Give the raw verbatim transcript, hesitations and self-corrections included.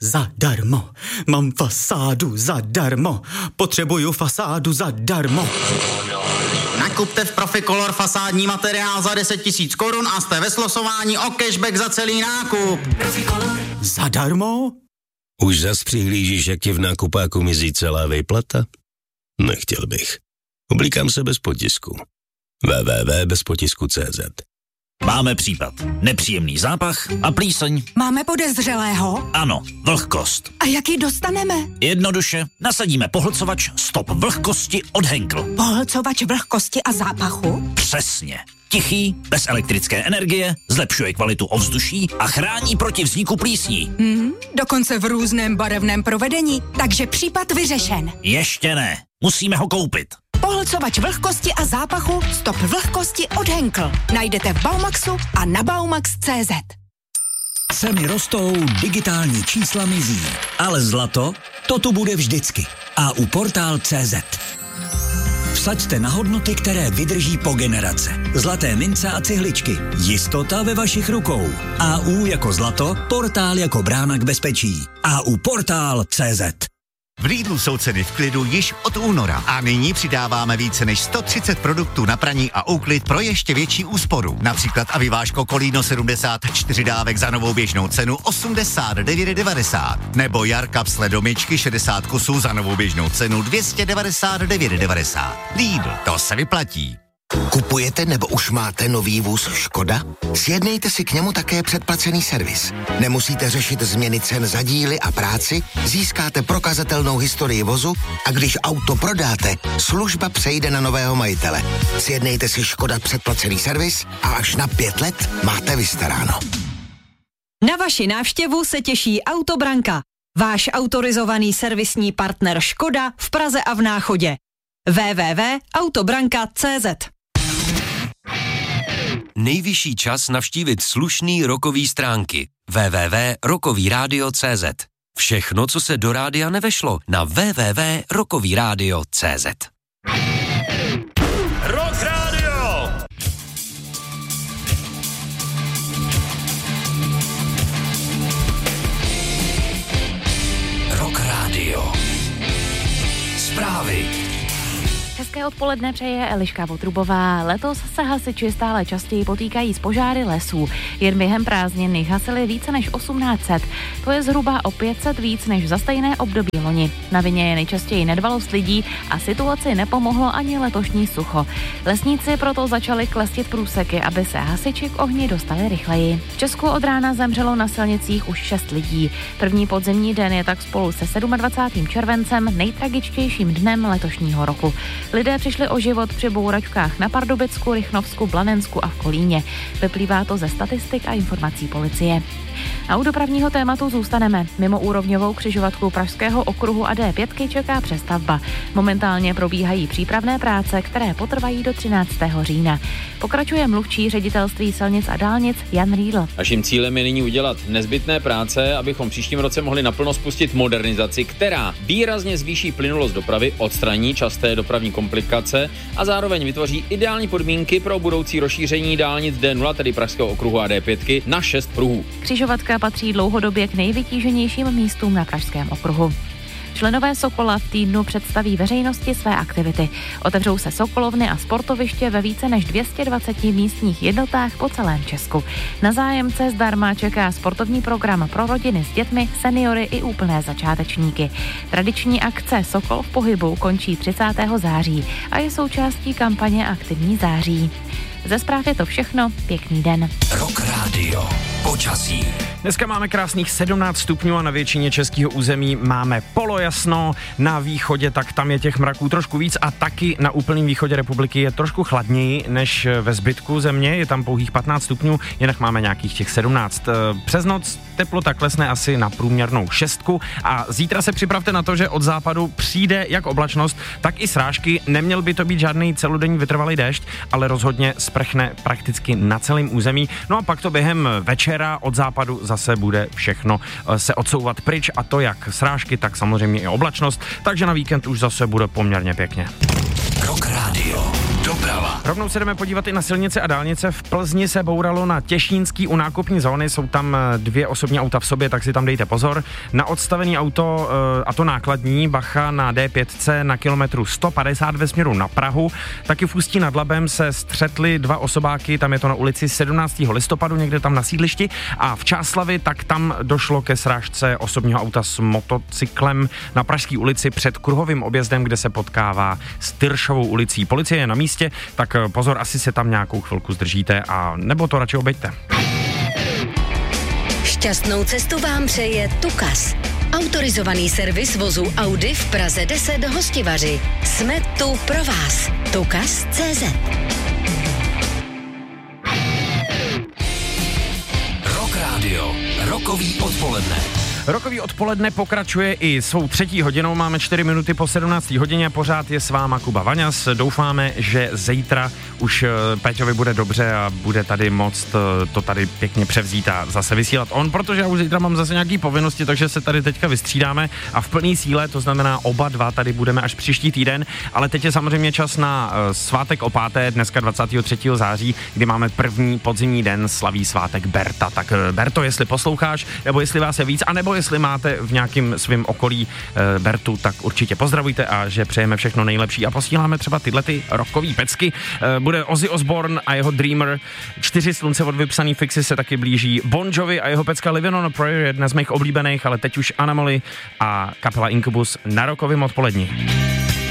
Zadarmo. Mám fasádu zadarmo. Potřebuju fasádu zadarmo. Nakupte v Proficolor fasádní materiál za deset tisíc korun a jste ve slosování o cashback za celý nákup. Proficolor. Zadarmo? Už zas přihlížíš, jak ti v nákupáku mizí celá výplata? Nechtěl bych. Oblíkám se bez potisku. w w w tečka bez potisku tečka c z. Máme případ. Nepříjemný zápach a plíseň. Máme podezřelého? Ano, vlhkost. A jak ji dostaneme? Jednoduše, nasadíme pohlcovač Stop vlhkosti od Henkel. Pohlcovač vlhkosti a zápachu? Přesně. Tichý, bez elektrické energie, zlepšuje kvalitu ovzduší a chrání proti vzniku plísní. Hmm, dokonce v různém barevném provedení, takže případ vyřešen. Ještě ne, musíme ho koupit. Pohlcovač vlhkosti a zápachu Stop vlhkosti od Henkel. Najdete v Baumaxu a na baumax tečka cé zet. Ceny rostou, digitální čísla mizí, ale zlato, to tu bude vždycky. A u portál tečka cé zet. Vsaďte na hodnoty, které vydrží po generace. Zlaté mince a cihličky. Jistota ve vašich rukou. A U jako zlato, portál jako brána k bezpečí. A U portál tečka cé zet. V Lidlu jsou ceny v klidu již od února a nyní přidáváme více než sto třicet produktů na praní a úklid pro ještě větší úsporu. Například Aviváško Kolíno sedmdesát čtyři dávek za novou běžnou cenu osmdesát devět devadesát nebo Jar kapsle do myčky šedesát kusů za novou běžnou cenu dvě stě devadesát devět devadesát. Lidl, to se vyplatí. Kupujete nebo už máte nový vůz Škoda? Sjednejte si k němu také předplacený servis. Nemusíte řešit změny cen za díly a práci, získáte prokazatelnou historii vozu a když auto prodáte, služba přejde na nového majitele. Sjednejte si Škoda předplacený servis a až na pět let máte vystaráno. Na vaši návštěvu se těší Autobranka, váš autorizovaný servisní partner Škoda v Praze a v Náchodě. w w w tečka autobranka tečka cé zet. Nejvyšší čas navštívit slušný rokový stránky. w w w tečka rokový rádio tečka cé zet. Všechno, co se do rádia nevešlo, na w w w tečka rokový rádio tečka cé zet. Rock Radio! Rock Radio. Zprávy. Hezké odpoledne přeje Eliška Votrubová. Letos se hasiči stále častěji potýkají s požáry lesů. Jen během prázdnin jich hasili více než osmnáct set. To je zhruba o pět set víc než za stejné období loni. Na vině je nejčastěji nedbalost lidí a situaci nepomohlo ani letošní sucho. Lesníci proto začali klestit průseky, aby se hasiči k ohni dostali rychleji. V Česku od rána zemřelo na silnicích už šest lidí. První podzimní den je tak spolu se dvacátým sedmým červencem nejtragičtějším dnem letošního roku. Lidé přišli o život při bouračkách na Pardubicku, Rychnovsku, Blanensku a v Kolíně. Vyplývá to ze statistik a informací policie. A u dopravního tématu zůstaneme. Mimo úrovňovou křižovatku Pražského okruhu a D pět čeká přestavba. Momentálně probíhají přípravné práce, které potrvají do třináctého října. Pokračuje mluvčí ředitelství silnic a dálnic Jan Riedl. Naším cílem je nyní udělat nezbytné práce, abychom příštím roce mohli naplno spustit modernizaci, která výrazně zvýší plynulost dopravy, odstraní časté dopravní komplikace a zároveň vytvoří ideální podmínky pro budoucí rozšíření dálnic D nula, tedy Pražského okruhu a D pět na šest pruhů. Křižovatka patří dlouhodobě k nejvytíženějším místům na Pražském okruhu. Členové Sokola v týdnu představí veřejnosti své aktivity. Otevřou se sokolovny a sportoviště ve více než dvě stě dvacet místních jednotách po celém Česku. Na zájemce zdarma čeká sportovní program pro rodiny s dětmi, seniory i úplné začátečníky. Tradiční akce Sokol v pohybu končí třicátého září a je součástí kampaně Aktivní září. Ze zpráv je to všechno, pěkný den. Rock Radio. Počasí. Dneska máme krásných sedmnáct stupňů a na většině českého území máme polojasno. Na východě tak tam je těch mraků trošku víc a taky na úplném východě republiky je trošku chladněji než ve zbytku země. Je tam pouhých patnáct stupňů, jinak máme nějakých těch sedmnáct. Přes noc teplota klesne asi na průměrnou šestku a zítra se připravte na to, že od západu přijde jak oblačnost, tak i srážky. Neměl by to být žádný celodenní vytrvalý déšť, ale rozhodně sprchne prakticky na celém území. No a pak to během večera od západu zase bude všechno se odsouvat pryč a to jak srážky, tak samozřejmě i oblačnost, takže na víkend už zase bude poměrně pěkně. Rock Radio. Doprava. Rovnou se jdeme podívat i na silnice a dálnice. V Plzni se bouralo na Těšínský u nákupní zóny, jsou tam dvě osobní auta v sobě, tak si tam dejte pozor. Na odstavený auto, a to nákladní, bacha na D pět na kilometru sto padesát ve směru na Prahu. Taky v Ústí nad Labem se střetly dva osobáky, tam je to na ulici sedmnáctého listopadu, někde tam na sídlišti. A v Čáslavi, tak tam došlo ke srážce osobního auta s motocyklem na Pražské ulici před kruhovým objezdem, kde se potkává s Tyršovou ulicí. Policie je na místě, tak pozor, asi se tam nějakou chvilku zdržíte a nebo to radši obejďte. Šťastnou cestu vám přeje Tukas. Autorizovaný servis vozu Audi v Praze deset Hostivaři. Jsme tu pro vás. Tukas tečka cé zet. Rock Radio. Rokový odpoledne. Rokový odpoledne pokračuje i svou třetí hodinou, máme čtyři minuty po sedmnácté hodině, pořád je s váma Kuba Vaňas. Doufáme, že zítra už Péťovi bude dobře a bude tady moct to tady pěkně převzít a zase vysílat on, protože já už zítra mám zase nějaký povinnosti, takže se tady teďka vystřídáme a v plný síle, to znamená oba dva tady budeme až příští týden, ale teď je samozřejmě čas na svátek o páté, dneska dvacátého třetího září, kdy máme první podzimní den, slaví svátek Berta. Tak Berto, jestli posloucháš, nebo jestli vás je víc, anebo jestli máte v nějakém svém okolí e, Bertu, tak určitě pozdravujte a že přejeme všechno nejlepší a posíláme třeba tyhle ty rockový pecky. E, bude Ozzy Osbourne a jeho Dreamer, čtyři slunce od vypsaný fixy se taky blíží, Bon Jovi a jeho pecka Living on a Prayer, jedna z mých oblíbených, ale teď už Anomaly a kapela Incubus na rockovým odpoledni.